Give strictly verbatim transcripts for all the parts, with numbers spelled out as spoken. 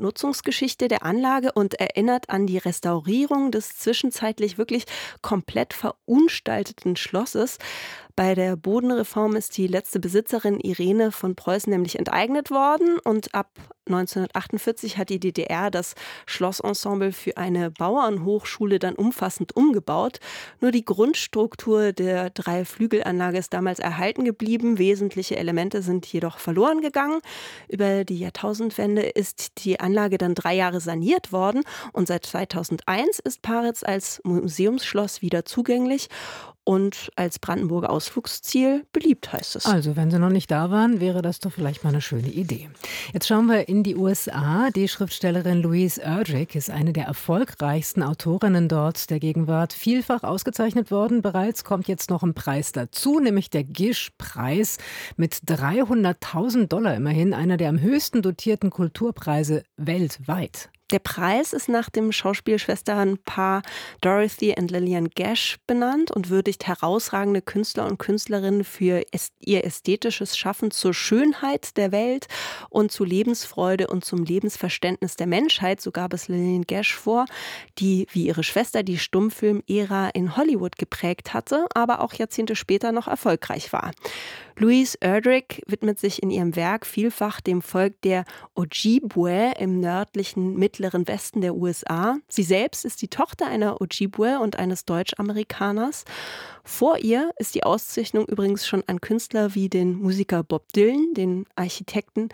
Nutzungsgeschichte der Anlage und erinnert an die Restaurierung des zwischenzeitlich wirklich komplett verunstalteten Schlosses. Bei der Bodenreform ist die letzte Besitzerin Irene von Preußen nämlich enteignet worden und ab neunzehnhundertachtundvierzig hat die D D R das Schlossensemble für eine Bauernhochschule dann umfassend umgebaut. Nur die Grundstruktur der drei Flügelanlage ist damals erhalten geblieben. Wesentliche Elemente sind jedoch verloren gegangen. Über die Jahrtausendwende ist die Anlage dann drei Jahre saniert worden und seit zweitausendeins ist Paritz als Museumsschloss wieder zugänglich. Und als Brandenburger Ausflugsziel beliebt, heißt es. Also, wenn Sie noch nicht da waren, wäre das doch vielleicht mal eine schöne Idee. Jetzt schauen wir in die U S A. Die Schriftstellerin Louise Erdrich ist eine der erfolgreichsten Autorinnen dort der Gegenwart. Vielfach ausgezeichnet worden bereits, kommt jetzt noch ein Preis dazu, nämlich der Gish-Preis mit dreihunderttausend Dollar immerhin, einer der am höchsten dotierten Kulturpreise weltweit. Der Preis ist nach dem Schauspielschwesternpaar Dorothy und Lillian Gish benannt und würdigt herausragende Künstler und Künstlerinnen für ihr ästhetisches Schaffen zur Schönheit der Welt und zu Lebensfreude und zum Lebensverständnis der Menschheit. So gab es Lillian Gish vor, die wie ihre Schwester die Stummfilm-Ära in Hollywood geprägt hatte, aber auch Jahrzehnte später noch erfolgreich war. Louise Erdrich widmet sich in ihrem Werk vielfach dem Volk der Ojibwe im nördlichen mittleren Westen der U S A. Sie selbst ist die Tochter einer Ojibwe und eines Deutsch-Amerikaners. Vor ihr ist die Auszeichnung übrigens schon an Künstler wie den Musiker Bob Dylan, den Architekten.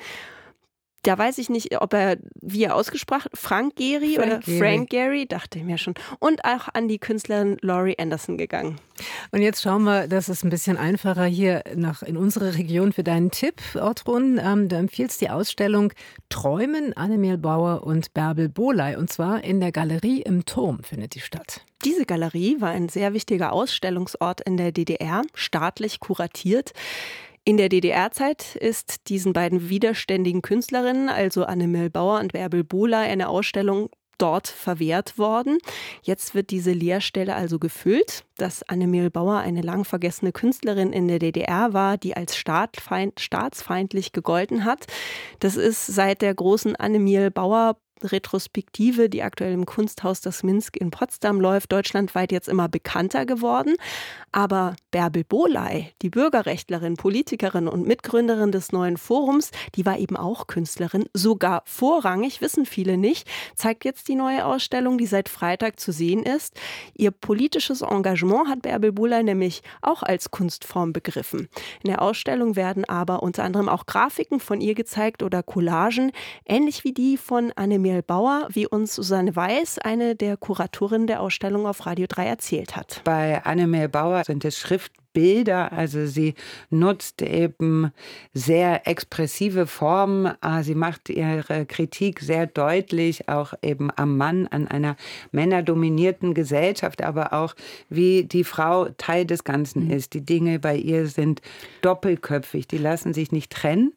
Da weiß ich nicht, ob er, wie er ausgesprochen, Frank Gehry Frank oder Gehry. Frank Gehry, dachte ich mir schon. Und auch an die Künstlerin Laurie Anderson gegangen. Und jetzt schauen wir, das ist ein bisschen einfacher hier nach in unsere Region für deinen Tipp, Ortrun. Ähm, du empfiehlst die Ausstellung Träumen, Annemiel Bauer und Bärbel Bohley. Und zwar in der Galerie im Turm findet die statt. Diese Galerie war ein sehr wichtiger Ausstellungsort in der D D R, staatlich kuratiert. In der D D R-Zeit ist diesen beiden widerständigen Künstlerinnen, also Annemiel Bauer und Bärbel Bohley, eine Ausstellung dort verwehrt worden. Jetzt wird diese Leerstelle also gefüllt. Dass Annemiel Bauer eine lang vergessene Künstlerin in der D D R war, die als Staatfeind, staatsfeindlich gegolten hat, das ist seit der großen Annemiel Bauer Retrospektive, die aktuell im Kunsthaus das Minsk in Potsdam läuft, deutschlandweit jetzt immer bekannter geworden. Aber Bärbel Bohley, die Bürgerrechtlerin, Politikerin und Mitgründerin des neuen Forums, die war eben auch Künstlerin, sogar vorrangig, wissen viele nicht, zeigt jetzt die neue Ausstellung, die seit Freitag zu sehen ist. Ihr politisches Engagement hat Bärbel Bohley nämlich auch als Kunstform begriffen. In der Ausstellung werden aber unter anderem auch Grafiken von ihr gezeigt oder Collagen, ähnlich wie die von Annemiel Bauer, wie uns Susanne Weiß, eine der Kuratorinnen der Ausstellung auf Radio drei erzählt hat. Bei Annemiel Bauer sind es Schriftbilder, also sie nutzt eben sehr expressive Formen. Sie macht ihre Kritik sehr deutlich, auch eben am Mann, an einer männerdominierten Gesellschaft, aber auch wie die Frau Teil des Ganzen ist. Die Dinge bei ihr sind doppelköpfig, die lassen sich nicht trennen.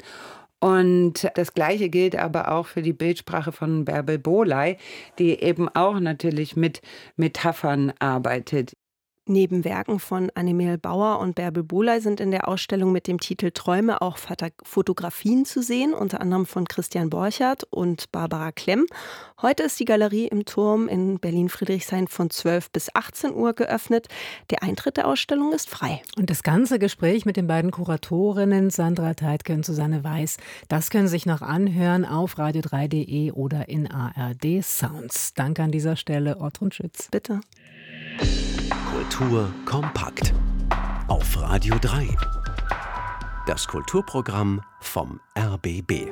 Und das Gleiche gilt aber auch für die Bildsprache von Bärbel Bohley, die eben auch natürlich mit Metaphern arbeitet. Neben Werken von Annemiel Bauer und Bärbel Bohley sind in der Ausstellung mit dem Titel Träume auch Fotografien zu sehen, unter anderem von Christian Borchardt und Barbara Klemm. Heute ist die Galerie im Turm in Berlin-Friedrichshain von zwölf bis achtzehn Uhr geöffnet. Der Eintritt der Ausstellung ist frei. Und das ganze Gespräch mit den beiden Kuratorinnen Sandra Teitke und Susanne Weiß, das können Sie sich noch anhören auf radio drei punkt de oder in A R D Sounds. Danke an dieser Stelle, Ortrun Schütz. Bitte. Kultur kompakt auf Radio drei. Das Kulturprogramm vom R B B.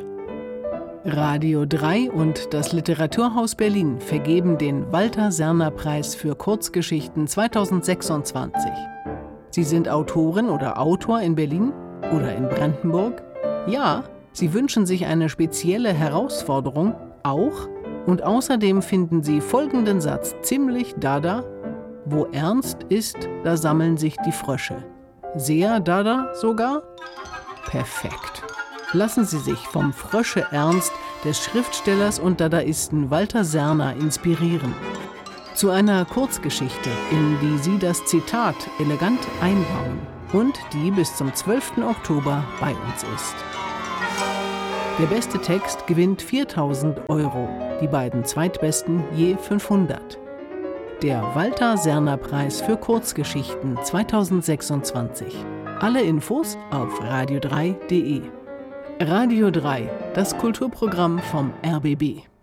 Radio drei und das Literaturhaus Berlin vergeben den Walter-Serner-Preis für Kurzgeschichten zweitausendsechsundzwanzig. Sie sind Autorin oder Autor in Berlin oder in Brandenburg? Ja, Sie wünschen sich eine spezielle Herausforderung? Auch? Und außerdem finden Sie folgenden Satz ziemlich dada: Wo ernst ist, da sammeln sich die Frösche. Sehr dada sogar? Perfekt. Lassen Sie sich vom Frösche-Ernst des Schriftstellers und Dadaisten Walter Serner inspirieren. Zu einer Kurzgeschichte, in die Sie das Zitat elegant einbauen und die bis zum zwölften Oktober bei uns ist. Der beste Text gewinnt viertausend Euro, die beiden zweitbesten je fünfhundert. Der Walter-Serner-Preis für Kurzgeschichten zweitausendsechsundzwanzig. Alle Infos auf radio drei punkt de. Radio drei, das Kulturprogramm vom R B B.